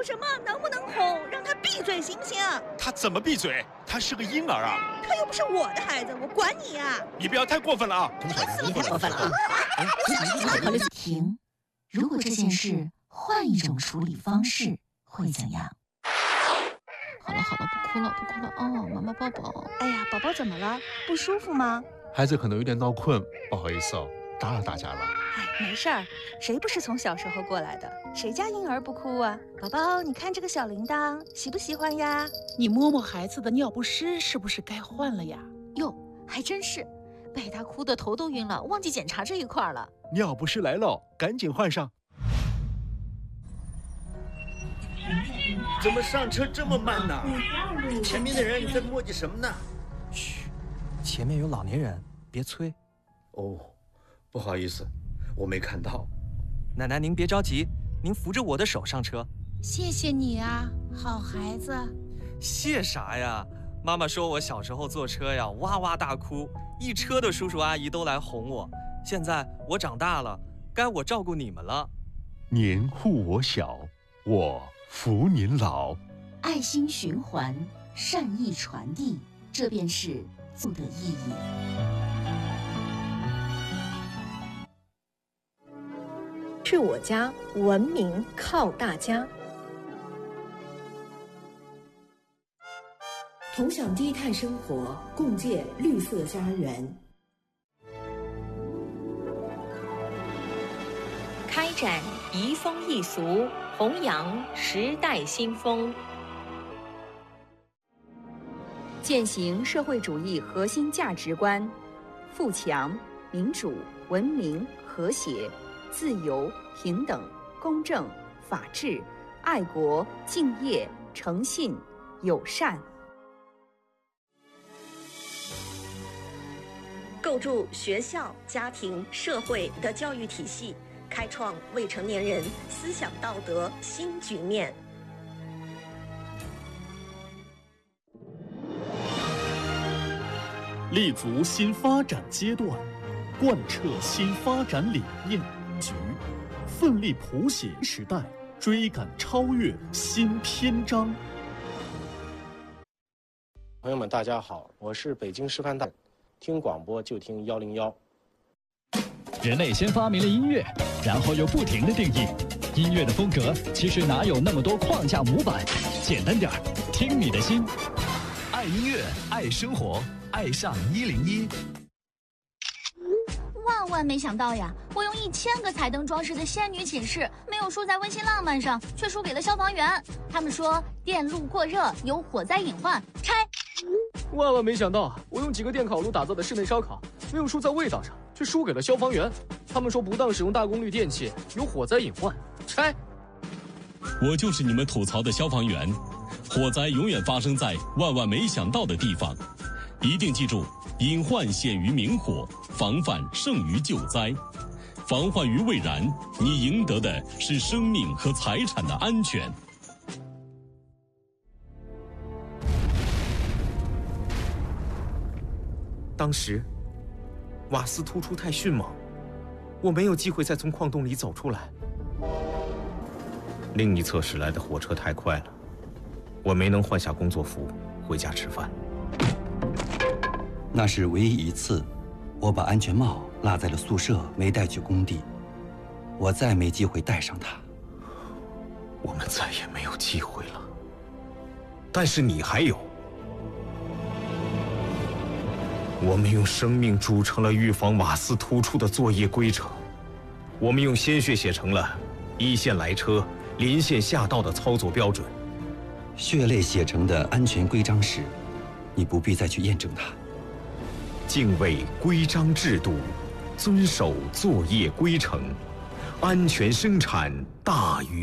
什么？能不能哄？让他闭嘴行不行？ 他怎么闭嘴？他是个婴儿啊！ 他又不是我的孩子，我管你呀！ 你不要太过分了啊！ 你太过分了啊！ 停！如果这件事换一种处理方式，会怎样？ 好了，不哭了哦，妈妈抱抱。 哎呀，宝宝怎么了？不舒服吗？ 孩子可能有点闹困，不好意思哦，打扰大家了。 哎，没事儿，谁不是从小时候过来的？谁家婴儿不哭啊？宝宝，你看这个小铃铛，喜不喜欢呀？ 你摸摸孩子的尿不湿，是不是该换了呀？ 哟，还真是，被他哭得头都晕了，忘记检查这一块了。 尿不湿来了，赶紧换上。 怎么上车这么慢呢？前面的人在磨叽什么呢？ 嘘，前面有老年人，别催。 哦，不好意思，我没看到。 奶奶，您别着急，您扶着我的手上车。 谢谢你啊，好孩子。 谢啥呀？妈妈说我小时候坐车呀，哇哇大哭，一车的叔叔阿姨都来哄我。现在我长大了，该我照顾你们了。 您护我小，我扶您老。 爱心循环，善意传递，这便是做的意义。 去我家，文明靠大家。同享低碳生活，共建绿色家园。 开展移风易俗，弘扬时代新风， 践行社会主义核心价值观：富强、民主、文明、和谐、自由、平等、公正、法治、爱国、敬业、诚信、友善。 构筑学校、家庭、社会的教育体系，开创未成年人思想道德新局面。 立足新发展阶段，贯彻新发展理念局，奋力谱写时代，追赶超越新篇章。 朋友们，大家好，我是北京师范大学，听广播就听101。 人类先发明了音乐，然后又不停地定义音乐的风格，其实哪有那么多框架模板？简单点儿，听你的心。 爱音乐，爱生活，爱上101。 万没想到呀，我用1000个彩灯装饰的仙女寝室，没有输在温馨浪漫上，却输给了消防员。他们说电路过热有火灾隐患，拆。 万没想到，我用几个电烤炉打造的室内烧烤，没有输在味道上，却输给了消防员。他们说不当使用大功率电器有火灾隐患，拆。 我就是你们吐槽的消防员，火灾永远发生在万没想到的地方，一定记住，隐患显于明火，防范胜于救灾。防患于未然，你赢得的是生命和财产的安全。 当时瓦斯突出太迅猛，我没有机会再从矿洞里走出来。另一侧驶来的火车太快了，我没能换下工作服回家吃饭。 那是唯一一次，我把安全帽落在了宿舍，没带去工地。我再没机会戴上它。 我们再也没有机会了。但是你还有。我们用生命铸成了预防瓦斯突出的作业规程，我们用鲜血写成了一线来车、临线下道的操作标准。 血泪写成的安全规章时，你不必再去验证它。 敬畏规章制度，遵守作业规程，安全生产大于